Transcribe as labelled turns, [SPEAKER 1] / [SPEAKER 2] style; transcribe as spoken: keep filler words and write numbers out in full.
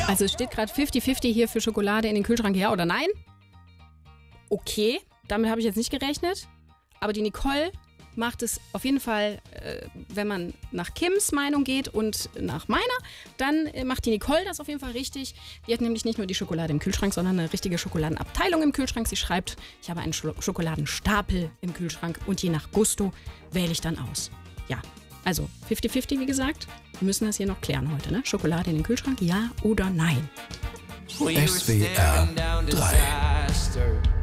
[SPEAKER 1] Also es steht gerade fifty fifty hier für Schokolade in den Kühlschrank, ja oder nein? Okay, damit habe ich jetzt nicht gerechnet. Aber die Nicole macht es auf jeden Fall, äh, wenn man nach Kims Meinung geht und nach meiner, dann äh, macht die Nicole das auf jeden Fall richtig. Die hat nämlich nicht nur die Schokolade im Kühlschrank, sondern eine richtige Schokoladenabteilung im Kühlschrank. Sie schreibt, ich habe einen Sch- Schokoladenstapel im Kühlschrank und je nach Gusto wähle ich dann aus. Ja, also fifty fifty, wie gesagt. Wir müssen das hier noch klären heute, ne? Schokolade in den Kühlschrank, ja oder nein?
[SPEAKER 2] S W R drei